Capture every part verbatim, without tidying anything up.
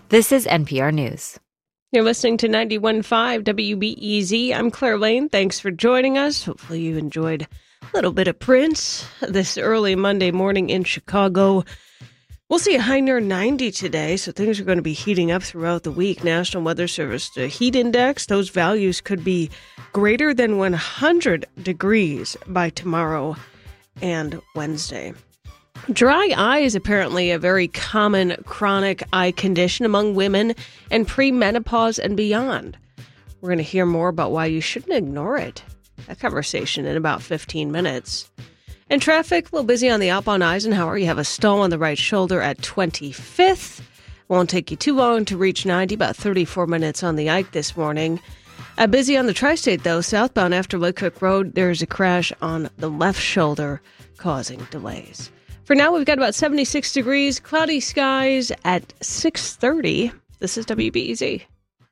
This is N P R News. You're listening to ninety-one point five W B E Z. I'm Claire Lane. Thanks for joining us. Hopefully you enjoyed a little bit of Prince this early Monday morning in Chicago. We'll see a high near ninety today, so things are going to be heating up throughout the week. National Weather Service, the heat index, those values could be greater than one hundred degrees by tomorrow and Wednesday. Dry eye is apparently a very common chronic eye condition among women and premenopause and beyond. We're going to hear more about why you shouldn't ignore it. A conversation in about fifteen minutes. And traffic, a little busy on the outbound Eisenhower. You have a stall on the right shoulder at twenty-fifth. Won't take you too long to reach ninety, about thirty-four minutes on the Ike this morning. Uh, busy on the Tri-State, though. Southbound after Litchfield Road, there's a crash on the left shoulder causing delays. For now, we've got about seventy-six degrees, cloudy skies at six thirty. This is W B E Z.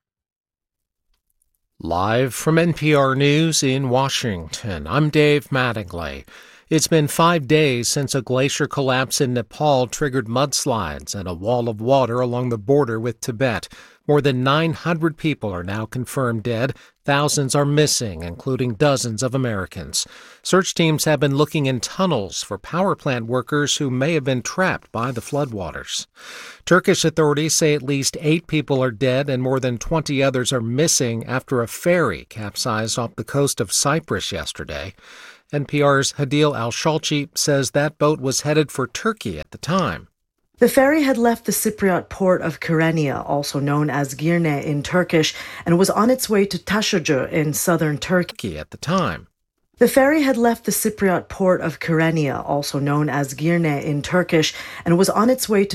Live from N P R News in Washington, I'm Dave Mattingly. It's been five days since a glacier collapse in Nepal triggered mudslides and a wall of water along the border with Tibet. More than nine hundred people are now confirmed dead. Thousands are missing, including dozens of Americans. Search teams have been looking in tunnels for power plant workers who may have been trapped by the floodwaters. Turkish authorities say at least eight people are dead and more than twenty others are missing after a ferry capsized off the coast of Cyprus yesterday. N P R's Hadil Al-Shalchi says that boat was headed for Turkey at the time. The ferry had left the Cypriot port of Kyrenia, also known as Girne in Turkish, and was on its way to Taşucu in southern Turkey at the time. The ferry had left the Cypriot port of Kyrenia, also known as Girne in Turkish, and was on its way to